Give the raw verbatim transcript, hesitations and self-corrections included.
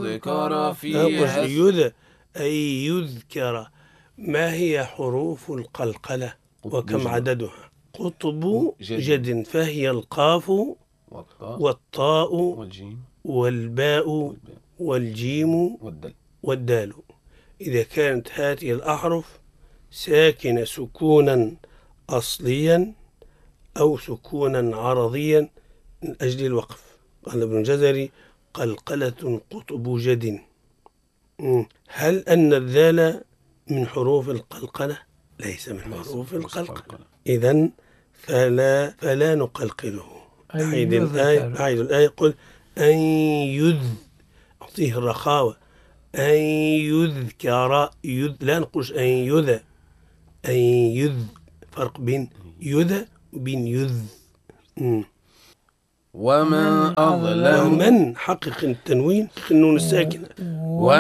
يذكر في أقول يذ أي يذكر. ما هي حروف القلقلة وكم عددها؟ قطب جد، فهي القاف والطاء والباء والجيم والدال. إذا كانت هذه الأحرف ساكنة سكونا أصليا أو سكونا عرضيا من أجل الوقف. قال ابن الجزري: قلقلة قطب جد. هل أن الذال من حروف القلقلة؟ ليس من حروف القلقلة، إذن فلا, فلا نقلقله. أعيد الآية أعيد الآية قل أن يذ، أعطيه الرخاوة، أن يذكر يذ، لا نقولش أن يذ، أن يذ، فرق بين يذ وبين يذ. ومن أظلم، ومن حقق التنوين في النون الساكنة